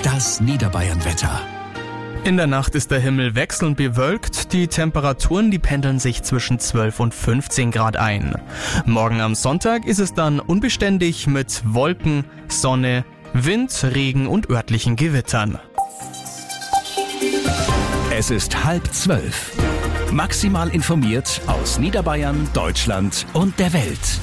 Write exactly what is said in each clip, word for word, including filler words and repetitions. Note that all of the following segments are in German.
Das Niederbayern-Wetter. In der Nacht ist der Himmel wechselnd bewölkt, die Temperaturen, die pendeln sich zwischen zwölf und fünfzehn Grad ein. Morgen am Sonntag ist es dann unbeständig mit Wolken, Sonne, Wind, Regen und örtlichen Gewittern. Es ist halb zwölf. Maximal informiert aus Niederbayern, Deutschland und der Welt.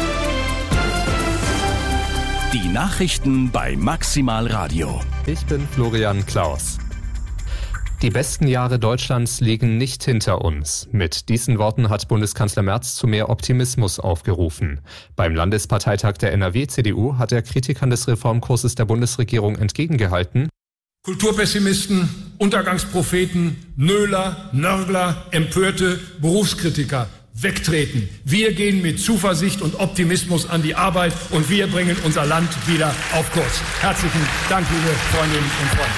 Die Nachrichten bei Maximal Radio. Ich bin Florian Klaus. Die besten Jahre Deutschlands liegen nicht hinter uns. Mit diesen Worten hat Bundeskanzler Merz zu mehr Optimismus aufgerufen. Beim Landesparteitag der N R W-C D U hat er Kritikern des Reformkurses der Bundesregierung entgegengehalten: Kulturpessimisten, Untergangspropheten, Nöler, Nörgler, Empörte, Berufskritiker wegtreten. Wir gehen mit Zuversicht und Optimismus an die Arbeit und wir bringen unser Land wieder auf Kurs. Herzlichen Dank, liebe Freundinnen und Freunde.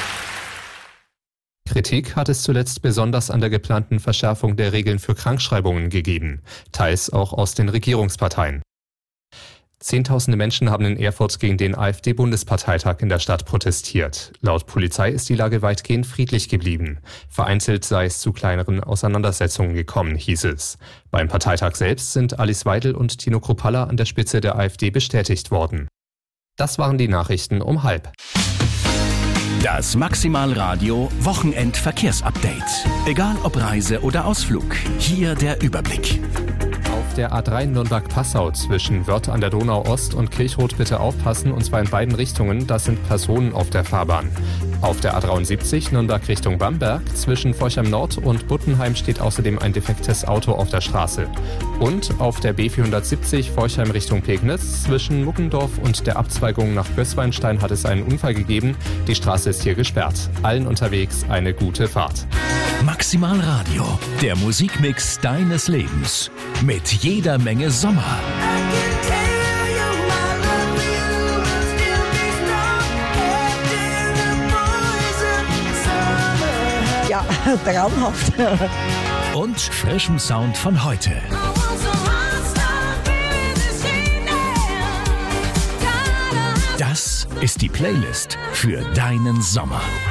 Kritik hat es zuletzt besonders an der geplanten Verschärfung der Regeln für Krankschreibungen gegeben, teils auch aus den Regierungsparteien. Zehntausende Menschen haben in Erfurt gegen den AfD-Bundesparteitag in der Stadt protestiert. Laut Polizei ist die Lage weitgehend friedlich geblieben. Vereinzelt sei es zu kleineren Auseinandersetzungen gekommen, hieß es. Beim Parteitag selbst sind Alice Weidel und Tino Kruppalla an der Spitze der AfD bestätigt worden. Das waren die Nachrichten um halb. Das Maximal Radio Wochenend-Verkehrsupdate. Egal ob Reise oder Ausflug, hier der Überblick. Auf der A drei Nürnberg-Passau zwischen Wörth an der Donau Ost und Kirchroth bitte aufpassen, und zwar in beiden Richtungen, da sind Personen auf der Fahrbahn. Auf der A dreiundsiebzig Nürnberg Richtung Bamberg zwischen Forchheim Nord und Buttenheim steht außerdem ein defektes Auto auf der Straße. Und auf der B vierhundertsiebzig Forchheim Richtung Pegnitz zwischen Muckendorf und der Abzweigung nach Gößweinstein hat es einen Unfall gegeben. Die Straße ist hier gesperrt. Allen unterwegs eine gute Fahrt. Maximal Radio, der Musikmix deines Lebens. Mit jeder Menge Sommer. Ja, traumhaft. Und frischem Sound von heute. Das ist die Playlist für deinen Sommer.